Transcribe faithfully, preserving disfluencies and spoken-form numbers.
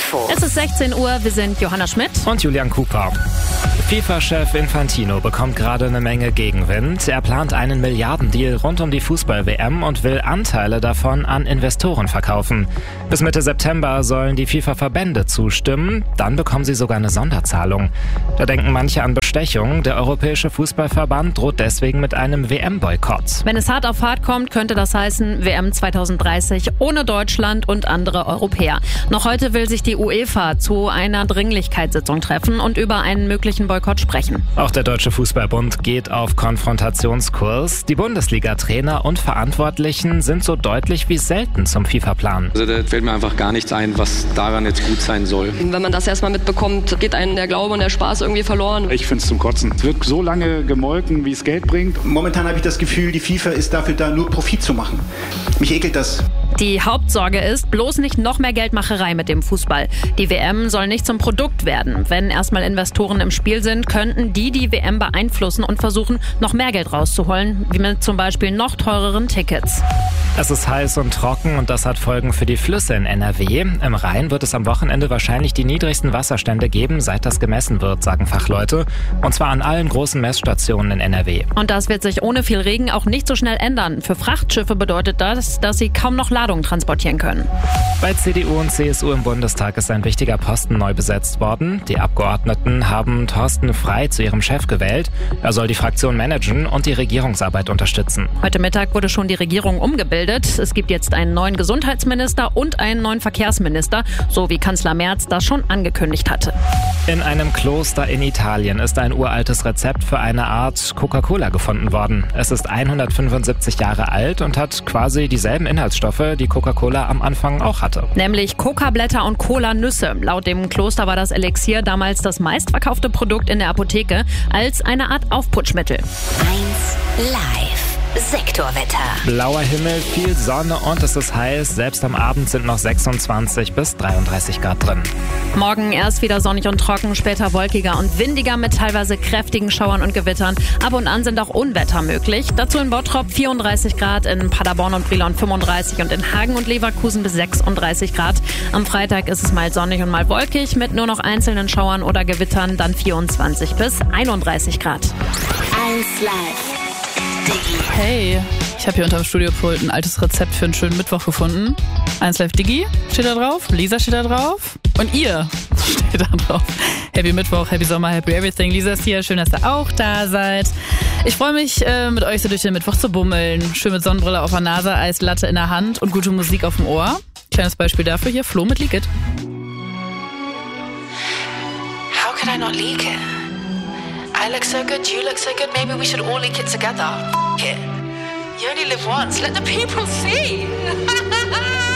Info. Es ist sechzehn Uhr, wir sind Johanna Schmidt und Julian Cooper. FIFA-Chef Infantino bekommt gerade eine Menge Gegenwind. Er plant einen Milliardendeal rund um die Fußball-W M und will Anteile davon an Investoren verkaufen. Bis Mitte September sollen die FIFA-Verbände zustimmen, dann bekommen sie sogar eine Sonderzahlung. Da denken manche an Bestechung. Der Europäische Fußballverband droht deswegen mit einem W M-Boykott. Wenn es hart auf hart kommt, könnte das heißen W M zwanzig dreißig ohne Deutschland und andere Europäer. Noch heute will sich die UEFA zu einer Dringlichkeitssitzung treffen und über einen möglichen Boykott sprechen. Auch der Deutsche Fußballbund geht auf Konfrontationskurs. Die Bundesliga-Trainer und Verantwortlichen sind so deutlich wie selten zum FIFA-Plan. Also da fällt mir einfach gar nichts ein, was daran jetzt gut sein soll. Wenn man das erstmal mitbekommt, geht einem der Glaube und der Spaß irgendwie verloren. Ich finde es zum Kotzen. Es wird so lange gemolken, wie es Geld bringt. Momentan habe ich das Gefühl, die FIFA ist dafür da, nur Profit zu machen. Mich ekelt das. Die Hauptsorge ist, bloß nicht noch mehr Geldmacherei mit dem Fußball. Die W M soll nicht zum Produkt werden. Wenn erstmal Investoren im Spiel sind, könnten die die W M beeinflussen und versuchen, noch mehr Geld rauszuholen, wie mit zum Beispiel noch teureren Tickets. Es ist heiß und trocken und das hat Folgen für die Flüsse in N R W. Im Rhein wird es am Wochenende wahrscheinlich die niedrigsten Wasserstände geben, seit das gemessen wird, sagen Fachleute. Und zwar an allen großen Messstationen in N R W. Und das wird sich ohne viel Regen auch nicht so schnell ändern. Für Frachtschiffe bedeutet das, dass sie kaum noch Ladungen transportieren können. Bei C D U und C S U im Bundestag ist ein wichtiger Posten neu besetzt worden. Die Abgeordneten haben Thorsten Frey zu ihrem Chef gewählt. Er soll die Fraktion managen und die Regierungsarbeit unterstützen. Heute Mittag wurde schon die Regierung umgebildet. Es gibt jetzt einen neuen Gesundheitsminister und einen neuen Verkehrsminister, so wie Kanzler Merz das schon angekündigt hatte. In einem Kloster in Italien ist ein uraltes Rezept für eine Art Coca-Cola gefunden worden. Es ist hundertfünfundsiebzig Jahre alt und hat quasi dieselben Inhaltsstoffe, die Coca-Cola am Anfang auch hatte. Nämlich Coca-Blätter und Cola-Nüsse. Laut dem Kloster war das Elixier damals das meistverkaufte Produkt in der Apotheke als eine Art Aufputschmittel. eins Live. Sektorwetter. Blauer Himmel, viel Sonne und es ist heiß. Selbst am Abend sind noch sechsundzwanzig bis dreiunddreißig Grad drin. Morgen erst wieder sonnig und trocken, später wolkiger und windiger mit teilweise kräftigen Schauern und Gewittern. Ab und an sind auch Unwetter möglich. Dazu in Bottrop vierunddreißig Grad, in Paderborn und Brilon fünfunddreißig und in Hagen und Leverkusen bis sechsunddreißig Grad. Am Freitag ist es mal sonnig und mal wolkig mit nur noch einzelnen Schauern oder Gewittern, dann vierundzwanzig bis einunddreißig Grad. eins Live. Hey, ich habe hier unterm Studiopult ein altes Rezept für einen schönen Mittwoch gefunden. eins Live Digi steht da drauf, Lisa steht da drauf und ihr steht da drauf. Happy Mittwoch, Happy Sommer, Happy Everything. Lisa ist hier, schön, dass ihr auch da seid. Ich freue mich, äh, mit euch so durch den Mittwoch zu bummeln. Schön mit Sonnenbrille auf der Nase, Eislatte in der Hand und gute Musik auf dem Ohr. Kleines Beispiel dafür hier, Flo mit Leak It. How could I not leak it? I look so good, you look so good, maybe we should all leak it together. F*** it. You only live once, let the people see.